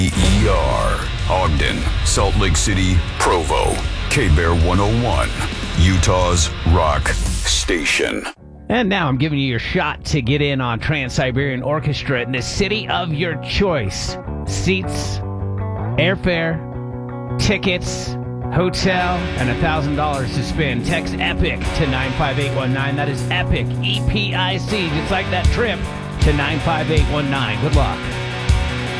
Ogden, Salt Lake City, Provo, K-Bear 101, Utah's rock station. And now I'm giving you your shot to get in on Trans-Siberian Orchestra in the city of your choice. Seats, airfare, tickets, hotel, and $1,000 to spend. Text EPIC to 95819. That is EPIC, E-P-I-C, just like that trip, to 95819. Good luck.